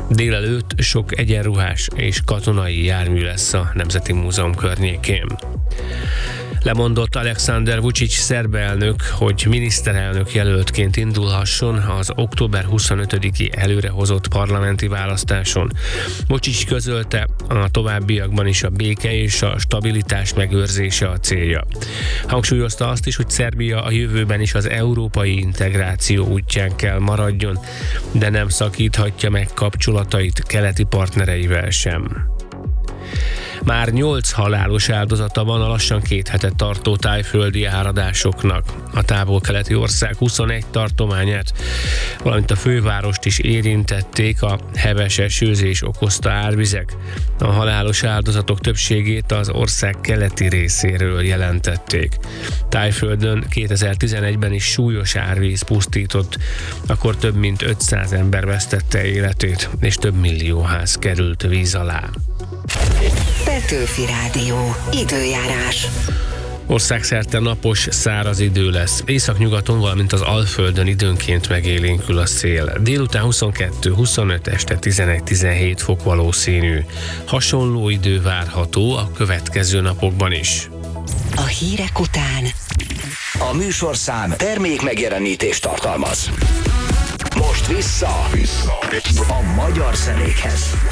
Délelőtt sok egyenruhás és katonai jármű lesz a Nemzeti Múzeum környékén. Lemondott Alexander Vučić szerb elnök, hogy miniszterelnök jelöltként indulhasson az október 25-i előrehozott parlamenti választáson. Vučić közölte, a továbbiakban is a béke és a stabilitás megőrzése a célja. Hangsúlyozta azt is, hogy Szerbia a jövőben is az európai integráció útján kell maradjon, de nem szakíthatja meg kapcsolatait keleti partnereivel sem. Már 8 halálos áldozata van a lassan 2 hete tartó tájföldi áradásoknak. A távol-keleti ország 21 tartományát, valamint a fővárost is érintették a heves esőzés okozta árvizek. A halálos áldozatok többségét az ország keleti részéről jelentették. Tájföldön 2011-ben is súlyos árvíz pusztított, akkor több mint 500 ember vesztette életét, és több millió ház került víz alá. Petőfi Rádió. Időjárás. Országszerte napos, száraz idő lesz. Északnyugaton, valamint az Alföldön időnként megélénkül a szél. Délután 22-25, este 11-17 fok valószínű. Hasonló idő várható a következő napokban is. A hírek után A műsorszám termék megjelenítést tartalmaz. Most vissza a magyar zenékhez.